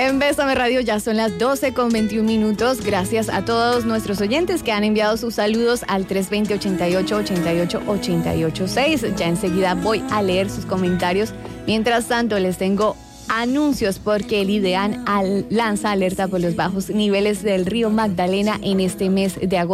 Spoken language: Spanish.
En Bésame Radio ya son las 12:21. Gracias a todos nuestros oyentes que han enviado sus saludos al 320-88-88-886. Ya enseguida voy a leer sus comentarios. Mientras tanto, les tengo anuncios porque el IDEAN lanza alerta por los bajos niveles del río Magdalena en este mes de agosto.